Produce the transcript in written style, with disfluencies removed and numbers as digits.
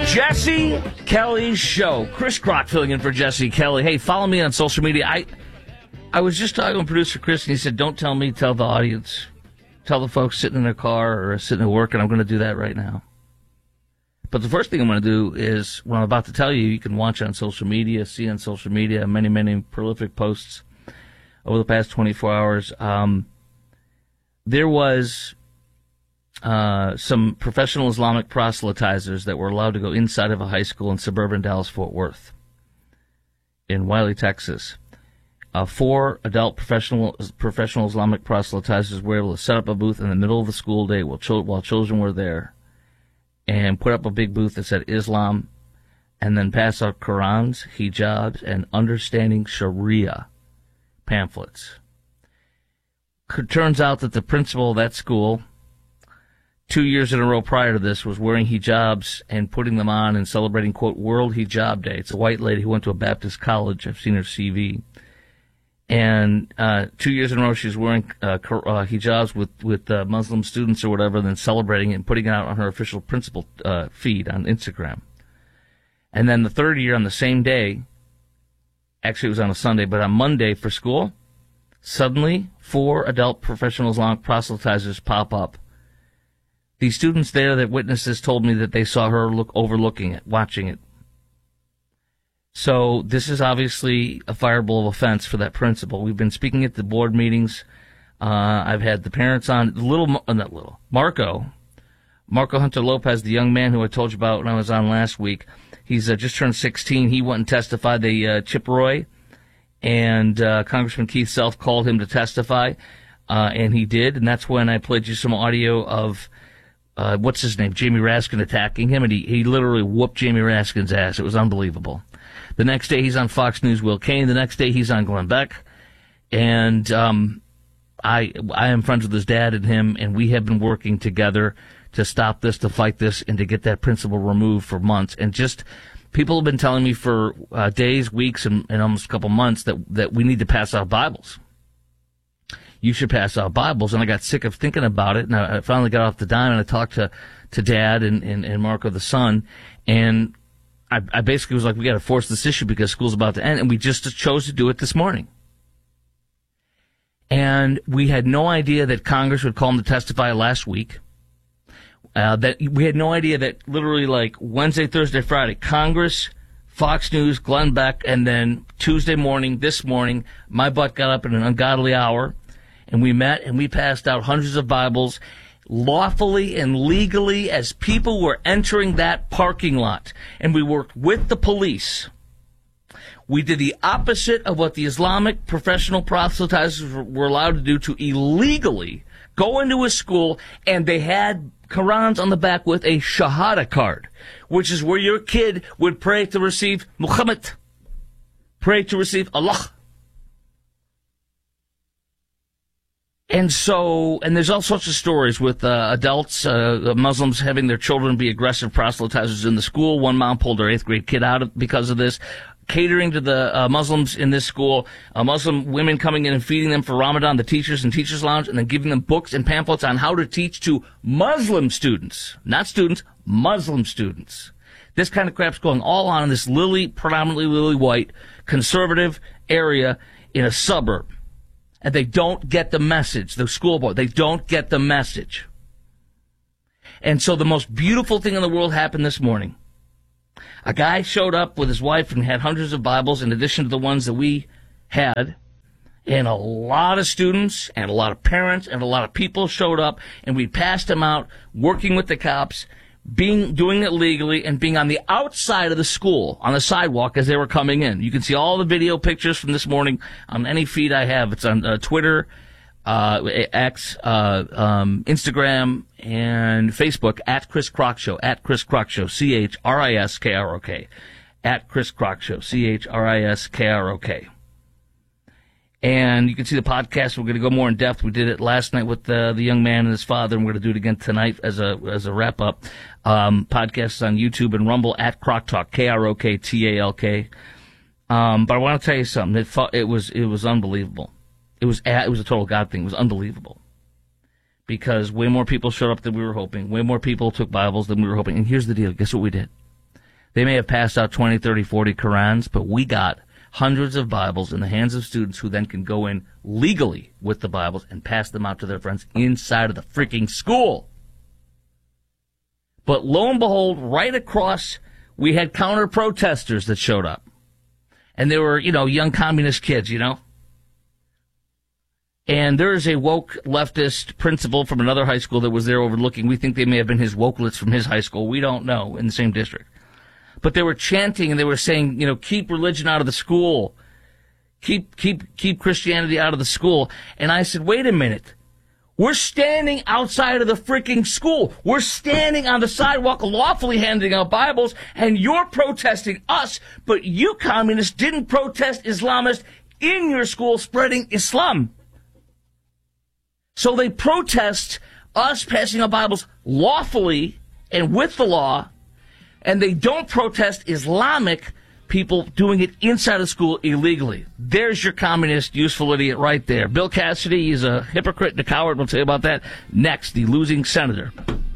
Jesse Kelly's show. Chris Crock filling in for Jesse Kelly. Hey, follow me on social media. I was just talking with producer Chris, and he said, don't tell me, tell the audience. Tell the folks sitting in their car or sitting at work, and I'm going to do that right now. But the first thing I'm going to do is, what I'm about to tell you, you can watch on social media, see on social media, many, many prolific posts over the past 24 hours. There was some professional Islamic proselytizers that were allowed to go inside of a high school in suburban Dallas-Fort Worth in Wiley, Texas. 4 adult professional Islamic proselytizers were able to set up a booth in the middle of the school day while children were there and put up a big booth that said Islam and then pass out Qurans, hijabs, and understanding Sharia pamphlets. It turns out that the principal of that school, 2 years in a row prior to this, was wearing hijabs and putting them on and celebrating, quote, World Hijab Day. It's a white lady who went to a Baptist college. I've seen her CV. And 2 years in a row, she's wearing hijabs with Muslim students or whatever, then celebrating it and putting it out on her official principal feed on Instagram. And then the third year on the same day, actually it was on a Sunday, but on Monday for school, suddenly 4 adult professional Islamic proselytizers pop up. The students there that witnessed this told me that they saw her overlooking it, watching it. So this is obviously a fireable offense for that principal. We've been speaking at the board meetings. I've had the parents on. Marco Hunter Lopez, the young man who I told you about when I was on last week. He's just turned 16. He went and testified. Chip Roy and Congressman Keith Self called him to testify, and he did. And that's when I played you some audio of what's his name, Jamie Raskin, attacking him, and he literally whooped Jamie Raskin's ass. It was unbelievable. The next day he's on Fox News' Will Cain. The next day he's on Glenn Beck. And I am friends with his dad and him, and we have been working together to stop this, to fight this, and to get that principal removed for months. And just people have been telling me for days, weeks, and almost a couple months that we need to pass out Bibles. You should pass out Bibles. And I got sick of thinking about it, and I finally got off the dime, and I talked to Dad and Marco, the son, and I basically was like, we got to force this issue because school's about to end, and we just chose to do it this morning. And we had no idea that Congress would call him to testify last week. That we had no idea that literally like Wednesday, Thursday, Friday, Congress, Fox News, Glenn Beck, and then Tuesday morning, this morning, my butt got up in an ungodly hour, and we met and we passed out hundreds of Bibles lawfully and legally as people were entering that parking lot. And we worked with the police. We did the opposite of what the Islamic professional proselytizers were allowed to do, to illegally go into a school, and they had Qurans on the back with a Shahada card, which is where your kid would pray to receive Muhammad, pray to receive Allah. And there's all sorts of stories with adults, Muslims having their children be aggressive proselytizers in the school. One mom pulled her 8th grade kid out because of this. Catering to the Muslims in this school, Muslim women coming in and feeding them for Ramadan, the teachers and teachers lounge, and then giving them books and pamphlets on how to teach to Muslim students, not students, Muslim students. This kind of crap's going all on in this predominantly lily white, conservative area in a suburb. And they don't get the message, the school board. They don't get the message. And so the most beautiful thing in the world happened this morning. A guy showed up with his wife and had hundreds of Bibles in addition to the ones that we had. And a lot of students and a lot of parents and a lot of people showed up, and we passed them out, working with the cops, doing it legally, and being on the outside of the school, on the sidewalk as they were coming in. You can see all the video pictures from this morning on any feed I have. It's on Twitter, X, Instagram, and Facebook, at Chris Crock Show, at Chris Crock Show, CHRISKROK, at Chris Crock Show, CHRISKROK. And you can see the podcast. We're going to go more in depth. We did it last night with the young man and his father, and we're going to do it again tonight as a wrap up. Podcast is on YouTube and Rumble at Crock Talk, KROKTALK. But I want to tell you something. It was unbelievable. It was a total God thing. It was unbelievable because way more people showed up than we were hoping. Way more people took Bibles than we were hoping. And here's the deal. Guess what we did? They may have passed out 20, 30, 40 Qurans, but we got hundreds of Bibles in the hands of students who then can go in legally with the Bibles and pass them out to their friends inside of the freaking school. But lo and behold, right across, we had counter-protesters that showed up. And they were, young communist kids, And there is a woke leftist principal from another high school that was there overlooking. We think they may have been his wokelets from his high school. We don't know, in the same district. But they were chanting and they were saying, keep religion out of the school. Keep Christianity out of the school. And I said, wait a minute. We're standing outside of the freaking school. We're standing on the sidewalk lawfully handing out Bibles, and you're protesting us, but you communists didn't protest Islamists in your school spreading Islam. So they protest us passing out Bibles lawfully and with the law, and they don't protest Islamic people doing it inside of school illegally. There's your communist useful idiot right there. Bill Cassidy is a hypocrite and a coward. We'll tell you about that next. The losing senator.